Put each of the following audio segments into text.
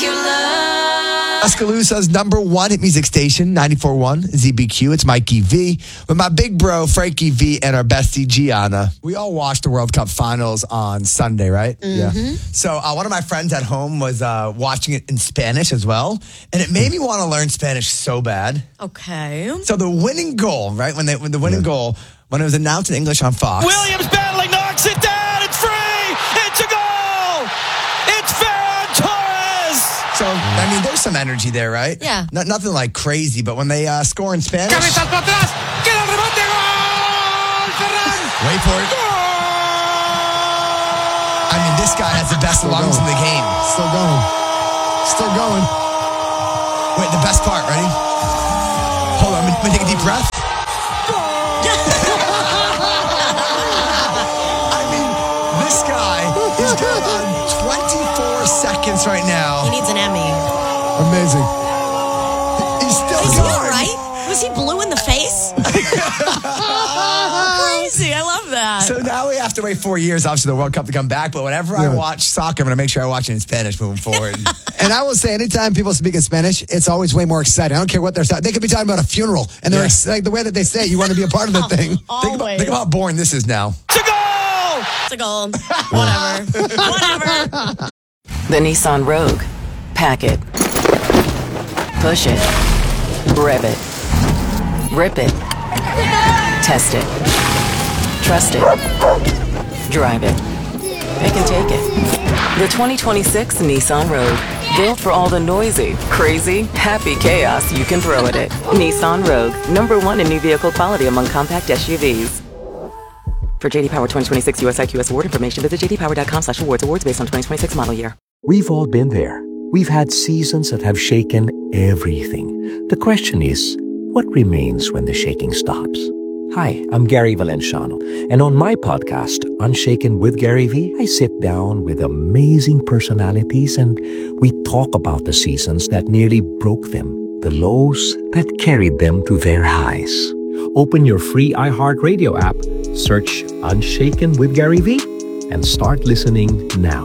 you love. Tuscaloosa's number one hit music station, 94.1 ZBQ. It's Mikey V with my big bro, Frankie V, and our bestie, Gianna. We all watched the World Cup finals on Sunday, right? Mm-hmm. Yeah. So one of my friends at home was watching it in Spanish as well, and it made me want to learn Spanish so bad. Okay. So the winning goal, right? When the winning goal, when it was announced in English on Fox. Williams battling, knocks it down. It's free. It's a goal. It's Ferran Torres. So, I mean, there's some energy there, right? Yeah. Nothing like crazy, but when they score in Spanish. Cabeza para atrás. Queda el rebote. Gol. Ferran. Wait for it. I mean, this guy has the best lungs in the game. Still going. Still going. Wait, the best part, ready? Hold on, let me take a deep breath. I mean, this guy is good on 24 seconds right now. He needs an Emmy. Amazing. He's still Is he going. all right? Was he blue in the face? Crazy. I love that. So now we have to wait 4 years, obviously, the World Cup to come back. But whenever I watch soccer, I'm going to make sure I watch it in Spanish moving forward. And I will say, anytime people speak in Spanish, it's always way more exciting. I don't care what they're saying. They could be talking about a funeral, and they're like the way that they say it, you want to be a part of the thing. Think about how boring this is now. It's a goal. It's a goal. Whatever. Whatever. The Nissan Rogue. Pack it. Push it. Rev it. Rip it. Test it. Trust it. Drive it. Pick and take it. The 2026 Nissan Rogue. Built for all the noisy, crazy, happy chaos you can throw at it. Nissan Rogue. Number one in new vehicle quality among compact SUVs. For JD Power 2026 US IQS award information, visit jdpower.com/awards. Awards based on 2026 model year. We've all been there. We've had seasons that have shaken everything. The question is, what remains when the shaking stops? Hi, I'm Gary Valenciano, and on my podcast, Unshaken with Gary V, I sit down with amazing personalities and we talk about the seasons that nearly broke them, the lows that carried them to their highs. Open your free iHeartRadio app, search Unshaken with Gary V, and start listening now.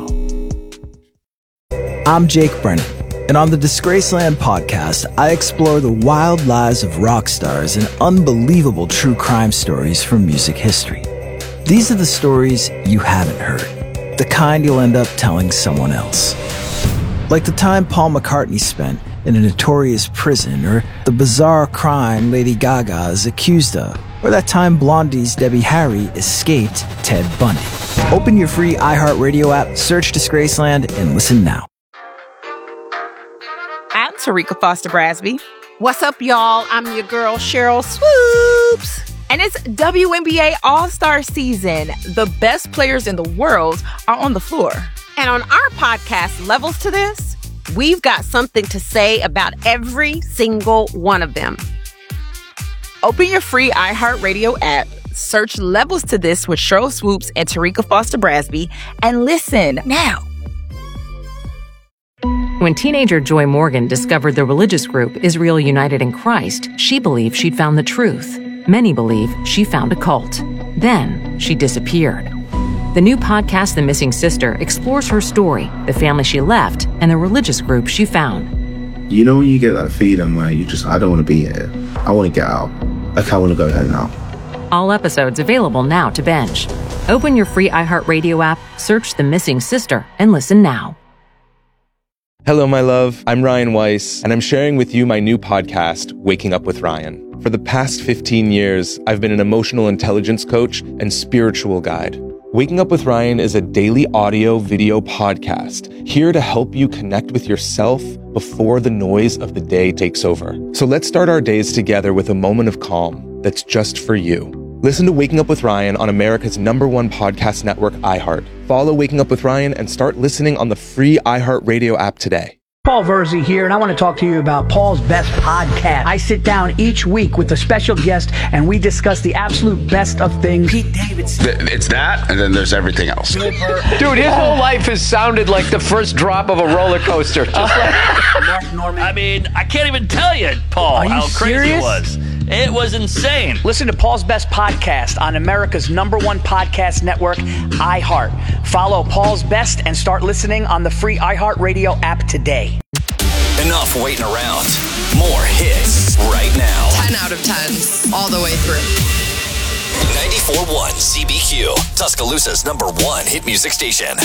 I'm Jake Brennan, and on the Disgraceland podcast, I explore the wild lives of rock stars and unbelievable true crime stories from music history. These are the stories you haven't heard, the kind you'll end up telling someone else. Like the time Paul McCartney spent in a notorious prison, or the bizarre crime Lady Gaga is accused of, or that time Blondie's Debbie Harry escaped Ted Bundy. Open your free iHeartRadio app, search Disgraceland, and listen now. I'm Tarika Foster Brasby. What's up, y'all? I'm your girl, Cheryl Swoops. And it's WNBA All-Star season. The best players in the world are on the floor. And on our podcast, Levels to This, we've got something to say about every single one of them. Open your free iHeartRadio app, search Levels to This with Cheryl Swoops and Tarika Foster Brasby, and listen now. When teenager Joy Morgan discovered the religious group Israel United in Christ, she believed she'd found the truth. Many believe she found a cult. Then she disappeared. The new podcast, The Missing Sister, explores her story, the family she left, and the religious group she found. You know when you get that feeling where I don't want to be here. I want to get out. Like, I want to go home now. All episodes available now to binge. Open your free iHeartRadio app, search The Missing Sister, and listen now. Hello, my love. I'm Ryan Weiss, and I'm sharing with you my new podcast, Waking Up with Ryan. For the past 15 years, I've been an emotional intelligence coach and spiritual guide. Waking Up with Ryan is a daily audio video podcast here to help you connect with yourself before the noise of the day takes over. So let's start our days together with a moment of calm that's just for you. Listen to Waking Up with Ryan on America's #1 podcast network, iHeart. Follow Waking Up with Ryan and start listening on the free iHeartRadio app today. Paul Verzi here, and I want to talk to you about Paul's Best Podcast. I sit down each week with a special guest, and we discuss the absolute best of things. Pete Davidson. It's that, and then there's everything else. Dude, his whole life has sounded like the first drop of a roller coaster. Just like Mark Norman. I mean, I can't even tell you, Paul, how crazy it was. It was insane. Listen to Paul's Best Podcast on America's #1 podcast network, iHeart. Follow Paul's Best and start listening on the free iHeartRadio app today. Enough waiting around. More hits right now. 10 out of 10, all the way through. 94.1 CBQ, Tuscaloosa's #1 hit music station.